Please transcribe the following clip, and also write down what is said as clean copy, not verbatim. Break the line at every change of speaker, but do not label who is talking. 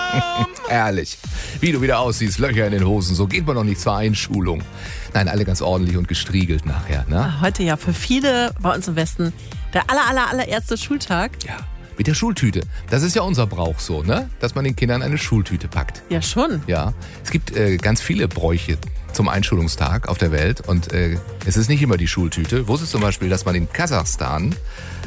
Herrlich. Wie du wieder aussiehst, Löcher in den Hosen, so geht man doch nicht zur Einschulung. Nein, alle ganz ordentlich und gestriegelt nachher, ne?
Heute ja für viele bei uns im Westen der allererste Schultag.
Ja, mit der Schultüte. Das ist ja unser Brauch so, ne? Dass man den Kindern eine Schultüte packt.
Ja, schon.
Ja, es gibt ganz viele Bräuche zum Einschulungstag auf der Welt und es ist nicht immer die Schultüte. Wusstest du zum Beispiel, dass man in Kasachstan